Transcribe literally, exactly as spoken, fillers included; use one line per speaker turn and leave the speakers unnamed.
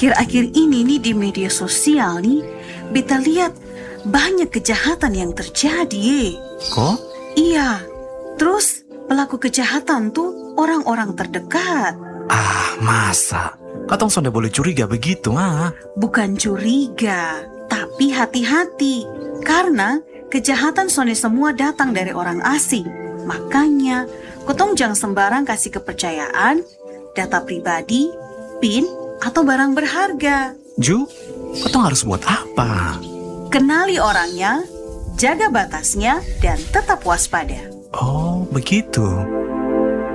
akhir-akhir ini nih di media sosial nih, beta lihat banyak kejahatan yang terjadi.
Kok?
Iya, terus pelaku kejahatan tuh orang-orang terdekat.
Ah, masa? Katong sudah boleh curiga begitu, ah?
Bukan curiga, tapi hati-hati. Karena kejahatan sonde semua datang dari orang asing. Makanya, kotong jangan sembarang kasih kepercayaan, data pribadi, PIN, atau barang berharga.
Ju, katong harus buat apa?
Kenali orangnya, jaga batasnya, dan tetap waspada.
Oh, begitu.